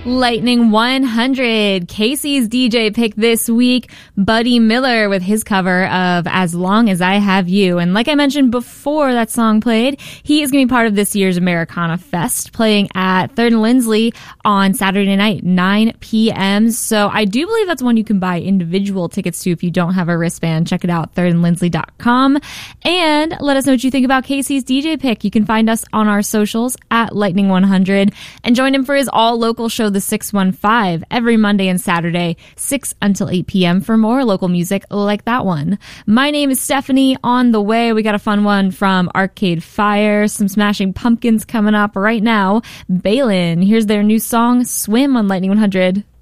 Lightning 100, Casey's DJ pick this week, Buddy Miller with his cover of As Long As I Have You. And like I mentioned before that song played, he is going to be part of this year's Americana Fest, playing at 3rd and Lindsley on Saturday night, 9 p.m. So I do believe that's one you can buy individual tickets to if you don't have a wristband. Check it out, thirdandlindsley.com. And let us know what you think about Casey's DJ pick. You can find us on our socials at Lightning 100 and join him for his all-local show, The 615, every Monday and Saturday, 6 until 8 p.m. for more local music like that one. My name is Stephanie. On the way, we got a fun one from Arcade Fire, some Smashing Pumpkins coming up right now. Balin, here's their new song, Swim, on Lightning 100.